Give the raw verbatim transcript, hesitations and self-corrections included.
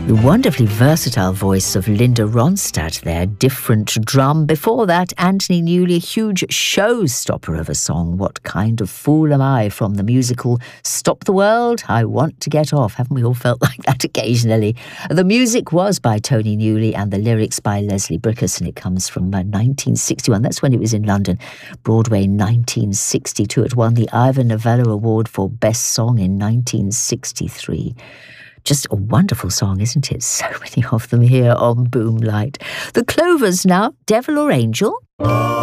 The wonderfully versatile voice of Linda Ronstadt there, different drum. Before that, Anthony Newley, a huge showstopper of a song, What Kind of Fool Am I, from the musical Stop the World, I Want to Get Off. Haven't we all felt like that occasionally? The music was by Tony Newley and the lyrics by Leslie Bricusse, and it comes from uh, nineteen sixty-one. That's when it was in London. Broadway, nineteen sixty-two. It won the Ivor Novello Award for Best Song in nineteen sixty-three. Just a wonderful song, isn't it? So many of them here on Boomlight. The Clovers now, Devil or Angel?